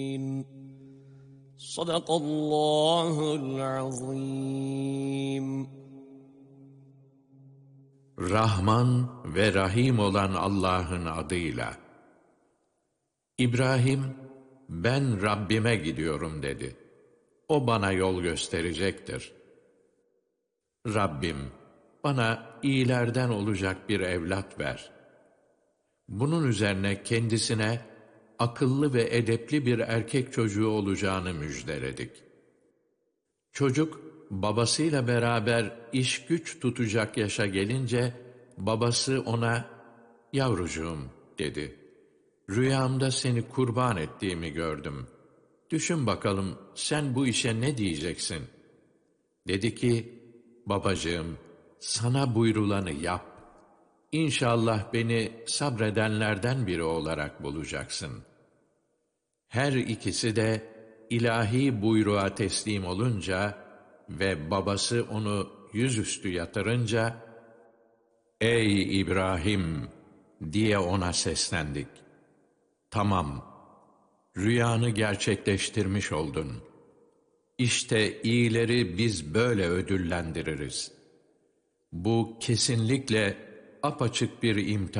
Sadakallahul azim. Rahman ve Rahim olan Allah'ın adıyla. İbrahim, ben Rabbime gidiyorum dedi. O bana yol gösterecektir. Rabbim, bana iyilerden olacak bir evlat ver. Bunun üzerine kendisine akıllı ve edepli bir erkek çocuğu olacağını müjdeledik. Çocuk, babasıyla beraber iş güç tutacak yaşa gelince, babası ona, "Yavrucuğum," dedi, "rüyamda seni kurban ettiğimi gördüm. Düşün bakalım, sen bu işe ne diyeceksin?" Dedi ki, "Babacığım, sana buyrulanı yap. İnşallah beni sabredenlerden biri olarak bulacaksın." Her ikisi de ilahi buyruğa teslim olunca ve babası onu yüzüstü yatırınca, "Ey İbrahim!" diye ona seslendik. "Tamam, rüyanı gerçekleştirmiş oldun. İşte iyileri biz böyle ödüllendiririz. Bu kesinlikle apaçık bir imtihan."